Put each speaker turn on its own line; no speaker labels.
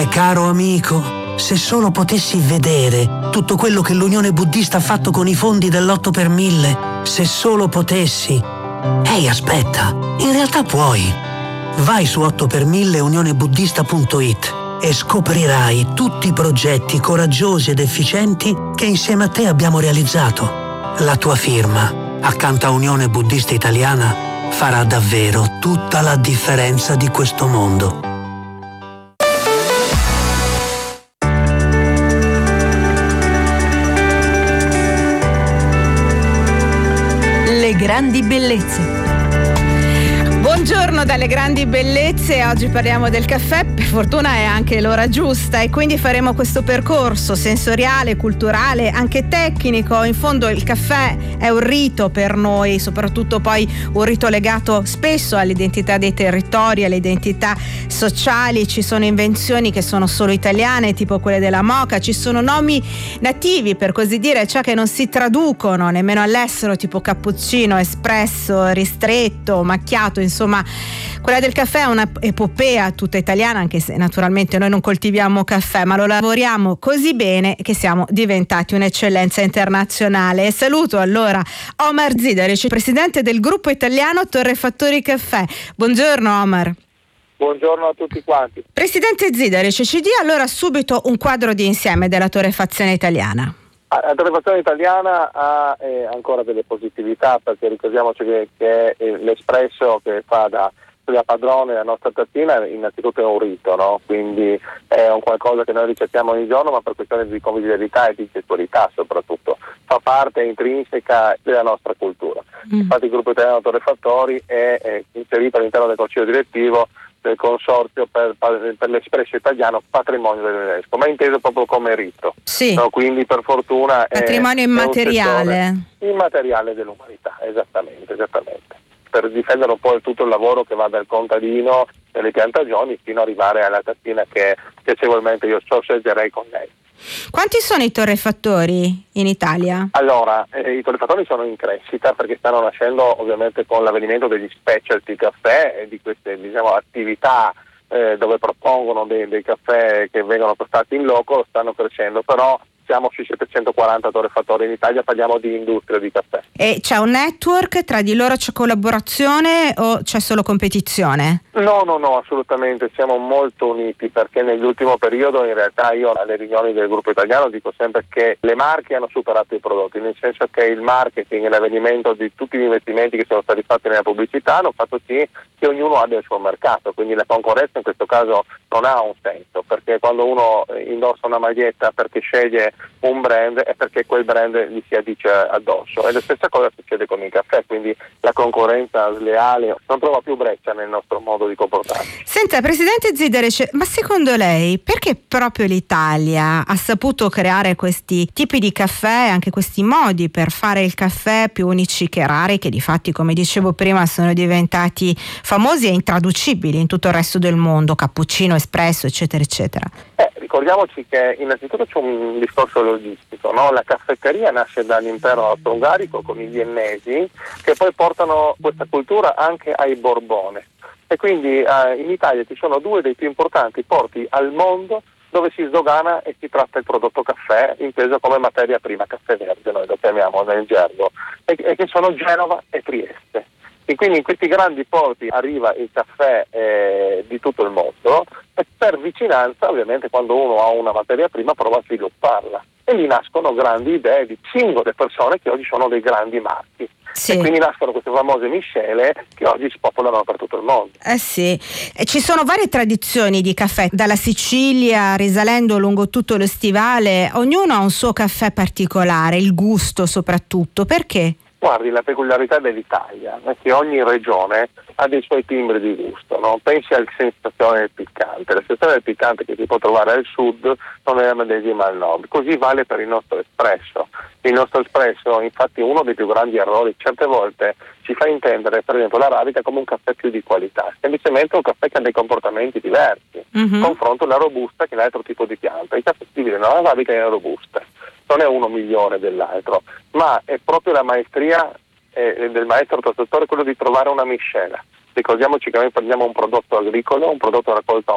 Caro amico, se solo potessi vedere tutto quello che l'Unione Buddista ha fatto con i fondi dell'8 per 1000, se solo potessi. Ehi, aspetta, in realtà puoi. Vai su 8per1000 unionebuddista.it e scoprirai tutti i progetti coraggiosi ed efficienti che insieme a te abbiamo realizzato. La tua firma, accanto a Unione Buddista Italiana, farà davvero tutta la differenza di questo mondo.
Le grandi bellezze. Buongiorno dalle grandi bellezze, oggi parliamo del caffè, per fortuna è anche l'ora giusta e quindi faremo questo percorso sensoriale, culturale, anche tecnico. In fondo il caffè è un rito per noi, soprattutto poi un rito legato spesso all'identità dei territori, alle identità sociali. Ci sono invenzioni che sono solo italiane, tipo quelle della moka, ci sono nomi nativi, per così dire, cioè che non si traducono nemmeno all'estero, tipo cappuccino, espresso, ristretto, macchiato. Insomma, quella del caffè è una epopea tutta italiana, anche se naturalmente noi non coltiviamo caffè, ma lo lavoriamo così bene che siamo diventati un'eccellenza internazionale. E saluto allora Omar Zidaric, presidente del gruppo italiano Torrefattori Caffè. Buongiorno Omar.
Buongiorno a tutti quanti.
Presidente Zidaric, ci dia allora subito un quadro di insieme della torrefazione italiana.
La torrefazione italiana ha ancora delle positività, perché ricordiamoci che l'espresso che fa da padrone la nostra tazzina innanzitutto è un rito, no? Quindi è un qualcosa che noi ricettiamo ogni giorno, ma per questione di convivialità e di gestualità soprattutto fa parte intrinseca della nostra cultura. Infatti il gruppo italiano Torrefattori è inserito all'interno del consiglio direttivo del consorzio per l'espresso italiano patrimonio dell'UNESCO, ma inteso proprio come rito.
Sì.
No, quindi per fortuna
patrimonio immateriale.
Immateriale dell'umanità, esattamente. Per difendere un po' tutto il lavoro che va dal contadino delle piantagioni fino ad arrivare alla tazzina che piacevolmente io sorseggerei con lei.
Quanti sono i torrefattori in Italia?
Allora, i torrefattori sono in crescita perché stanno nascendo ovviamente con l'avvenimento degli specialty caffè e di queste attività dove propongono dei caffè che vengono prestati in loco, stanno crescendo, però siamo sui 740 torrefattori in Italia, parliamo di industria di caffè.
E c'è un network, tra di loro c'è collaborazione o c'è solo competizione?
No, assolutamente, siamo molto uniti perché nell'ultimo periodo in realtà io alle riunioni del gruppo italiano dico sempre che le marche hanno superato i prodotti, nel senso che il marketing e l'avvenimento di tutti gli investimenti che sono stati fatti nella pubblicità hanno fatto sì che ognuno abbia il suo mercato, quindi la concorrenza in questo caso non ha un senso, perché quando uno indossa una maglietta perché sceglie un brand è perché quel brand gli si addice addosso, e la stessa cosa succede con il caffè, quindi la concorrenza sleale non trova più breccia nel nostro modo di comportarci.
Senta, Presidente Zidaric, ma secondo lei perché proprio l'Italia ha saputo creare questi tipi di caffè, anche questi modi per fare il caffè più unici che rari, che difatti, come dicevo prima, sono diventati famosi e intraducibili in tutto il resto del mondo, cappuccino, espresso, eccetera eccetera?
Ricordiamoci che innanzitutto c'è un discorso logistico, no? La caffetteria nasce dall'impero austro-ungarico con i viennesi, che poi portano questa cultura anche ai Borbone, e quindi in Italia ci sono due dei più importanti porti al mondo dove si sdogana e si tratta il prodotto caffè, inteso come materia prima, caffè verde noi lo chiamiamo nel gergo, e che sono Genova e Trieste. E quindi in questi grandi porti arriva il caffè di tutto il mondo, e per vicinanza ovviamente quando uno ha una materia prima prova a svilupparla, e lì nascono grandi idee di singole persone che oggi sono dei grandi marchi. Sì. E quindi nascono queste famose miscele che oggi spopolano per tutto il mondo.
Sì, e ci sono varie tradizioni di caffè, dalla Sicilia risalendo lungo tutto lo stivale, ognuno ha un suo caffè particolare, il gusto soprattutto, perché?
Guardi, la peculiarità dell'Italia è che ogni regione ha dei suoi timbri di gusto, no? Pensi alla sensazione del piccante. La sensazione del piccante che si può trovare al sud non è la medesima al nord. Così vale per il nostro espresso. Il nostro espresso, infatti, uno dei più grandi errori, certe volte ci fa intendere, per esempio, l'arabica come un caffè più di qualità, semplicemente un caffè che ha dei comportamenti diversi. Confronto la robusta, che è l'altro tipo di pianta. I caffè si dividono l'arabica e la robusta. Non è uno migliore dell'altro, ma è proprio la maestria del maestro torrefattore quello di trovare una miscela. Ricordiamoci che noi prendiamo un prodotto agricolo, un prodotto raccolto